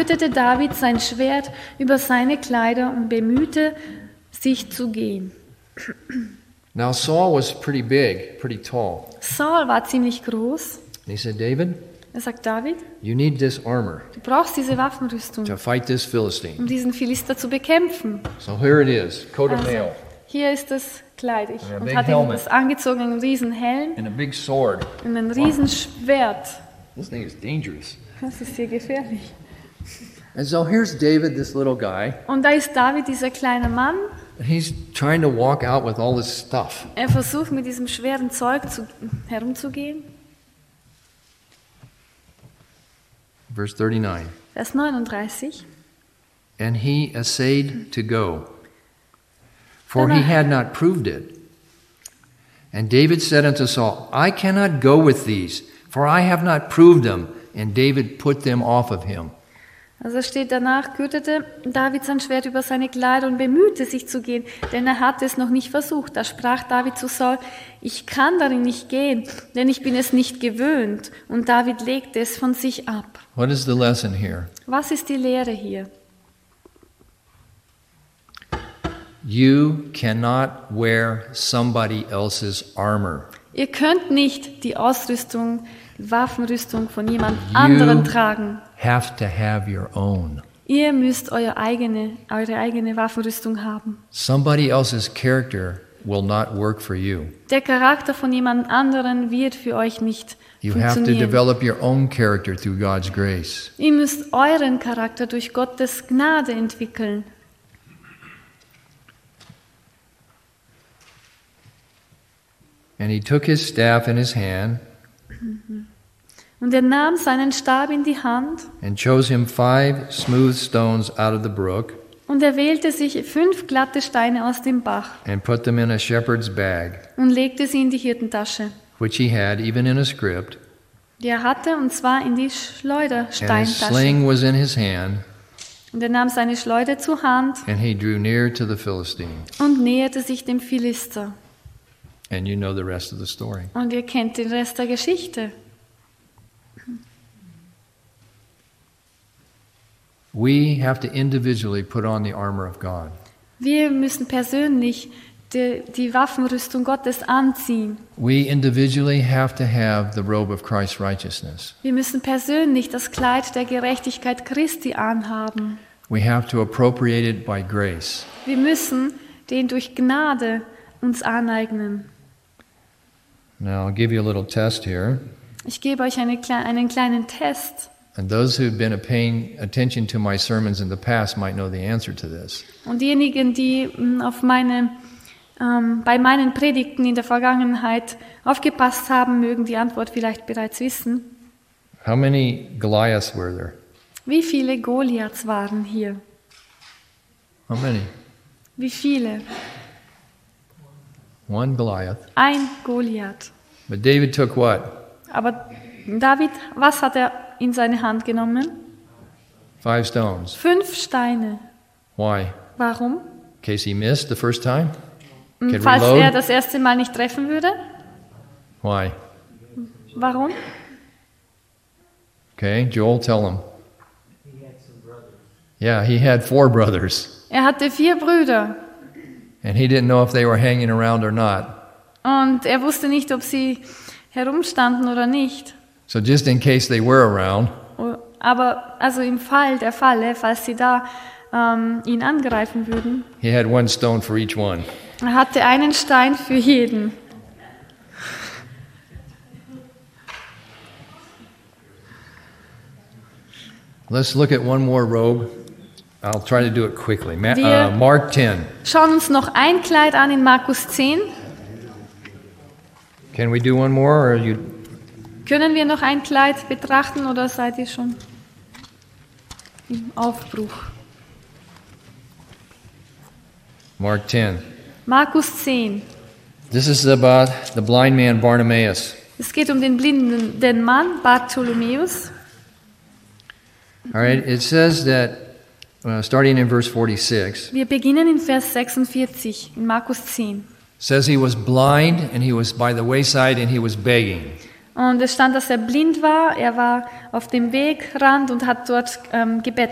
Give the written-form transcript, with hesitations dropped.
gürtete David sein Schwert über seine Kleider und bemühte sich zu gehen. Now Saul was pretty big, pretty tall. Saul war ziemlich groß. And he said, David, Er sagt, David, you need this armor du brauchst diese Waffenrüstung, to fight this Philistine. um diesen Philister zu bekämpfen. So here it is, coat of mail Hier ist das Kleid. a Und big hat ihm helmet. das angezogen, einen riesen Helm and a big sword. und ein riesen Schwert. This thing is dangerous. Das ist hier gefährlich. And so here's David, this little guy. Und da ist David, dieser kleine Mann. And he's trying to walk out with all this stuff. Er versucht mit diesem schweren Zeug herumzugehen. Verse 39. Vers 39. And he essayed to go, for he had not proved it. And David said unto Saul, I cannot go with these, for I have not proved them. And David put them off of him. Also steht danach, gürtete David sein Schwert über seine Kleider und bemühte sich zu gehen, denn er hatte es noch nicht versucht. Da sprach David zu Saul, ich kann darin nicht gehen, denn ich bin es nicht gewöhnt. Und David legte es von sich ab. What is the lesson here? Was ist die Lehre hier? You cannot wear somebody else's armor. Ihr könnt nicht die Ausrüstung, die Waffenrüstung von jemand anderem tragen. Have to have your own. Ihr müsst eure eigene Waffenrüstung haben. Somebody else's character will not work for you. Der Charakter von jemand anderen wird für euch nicht You have to funktionieren. develop your own character through God's grace. Ihr müsst euren Charakter durch Gottes Gnade entwickeln. And he took his staff in his hand Und er nahm seinen Stab in die Hand and chose him 5 smooth stones out of the brook und er wählte sich 5 glatte Steine aus dem Bach and put them in a shepherd's bag, und legte sie in die Hirtentasche, which he had even in a script, die er hatte, und zwar in die and his Schleudersteintasche. sling was in his hand, Und er nahm seine Schleuder zur Hand and he drew near to the Philistine. und näherte sich dem Philister. And you know the rest of the story. Und ihr kennt den Rest der Geschichte. We have to individually put on the armor of God. Wir müssen persönlich die Waffenrüstung Gottes anziehen. We individually have to have the robe of Christ's righteousness. Wir müssen persönlich das Kleid der Gerechtigkeit Christi anhaben. We have to appropriate it by grace. Wir müssen den durch Gnade uns aneignen. Now, I'll give you a little test here. Ich gebe euch einen kleinen Test. And those who've been paying attention to my sermons in the past might know the answer to this. Und diejenigen, die bei meinen Predigten in der Vergangenheit aufgepasst haben, mögen die Antwort vielleicht bereits wissen. How many Goliaths were there? Wie viele Goliaths waren hier? How many? Wie viele? One Goliath. Ein Goliath. But David took what? Aber David, was hat er in seine Hand genommen? 5 stones. 5 Steine. Why? Warum? In case he missed the first time? Can Falls reload? er das erste Mal nicht treffen würde? Why? Warum? Okay, Joel, tell him. Yeah, he had 4 brothers. Er hatte 4 Brüder And he didn't know if they were hanging around or not. und er wusste nicht, ob sie herumstanden oder nicht. So just in case they were around, Aber also im Fall der Falle, falls sie da ihn angreifen würden, he had 1 stone for each one. er hatte einen Stein für jeden. Let's look at one more robe. I'll try to do it quickly. Wir- Mark 10. Schauen uns noch ein Kleid an in Markus 10. Can we do one more, or you? Können wir noch ein Kleid betrachten oder seid ihr schon im Aufbruch? Mark 10. Markus 10. This is about the blind man Bartimaeus. Es geht um den blinden Mann Bartholomäus. All right. It says that starting in verse 46, Wir beginnen in Vers 46 in Markus 10. says he was blind and he was by the wayside and he was begging. Und es stand, dass er blind war. Er war auf dem Wegrand und hat dort gebettelt.